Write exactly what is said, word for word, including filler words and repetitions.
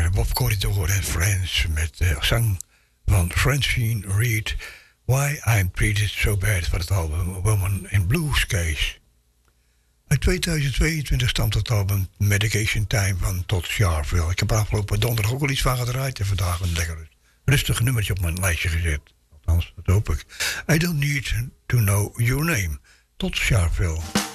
uh, Bob Corridor en Friends met uh, zang van Francine Reed. Why I'm Treated So Bad van het album Woman in Blue Skies. Uit tweeduizend tweeëntwintig stamt het album Medication Time van Todd Sharpville. Ik heb er afgelopen donderdag ook al iets van gedraaid en vandaag een lekker rustig nummertje op mijn lijstje gezet. Althans, dat hoop ik. I Don't Need To Know Your Name. Todd Sharpville.